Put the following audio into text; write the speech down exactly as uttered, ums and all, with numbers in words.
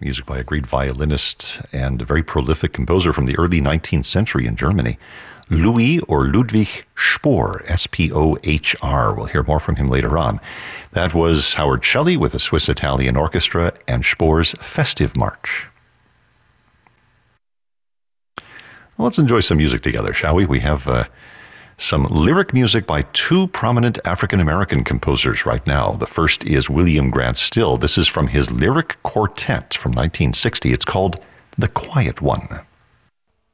music by a great violinist and a very prolific composer from the early nineteenth century in Germany, Louis or Ludwig Spohr, S P O H R. We'll hear more from him later on. That was Howard Shelley with the Swiss-Italian Orchestra and Spohr's Festive March. Well, let's enjoy some music together, shall we? We have uh, some lyric music by two prominent African-American composers right now. The first is William Grant Still. This is from his lyric quartet from nineteen sixty. It's called The Quiet One.